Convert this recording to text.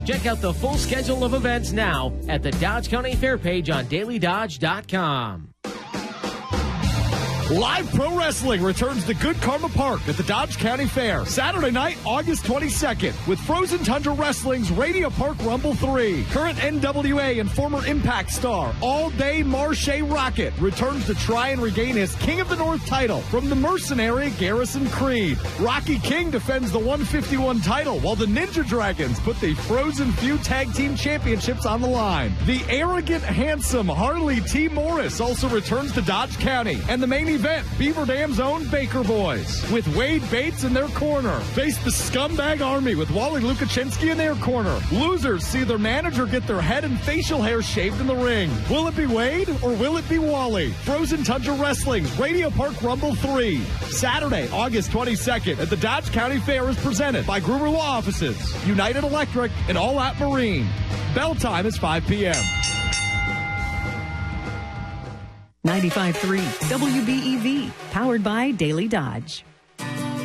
Check out the full schedule of events now at the Dodge County Fair page on dailydodge.com. Live Pro Wrestling returns to Good Karma Park at the Dodge County Fair Saturday night, August 22nd, with Frozen Tundra Wrestling's Radio Park Rumble 3. Current NWA and former Impact star All Day Marche Rocket returns to try and regain his King of the North title from the mercenary Garrison Creed. Rocky King defends the 151 title, while the Ninja Dragons put the Frozen Feud Tag Team Championships on the line. The arrogant, handsome Harley T. Morris also returns to Dodge County, and the main event, Beaver Dam's own Baker Boys, with Wade Bates in their corner, face the Scumbag Army with Wally Lukashinsky in their corner. Losers see their manager get their head and facial hair shaved in the ring. Will it be Wade or will it be Wally? Frozen Tundra Wrestling's Radio Park Rumble 3, Saturday, August 22nd at the Dodge County Fair, is presented by Gruber Law Offices, United Electric, and All Out Marine. Bell time is 5 p.m. 95.3 WBEV, powered by Daily Dodge.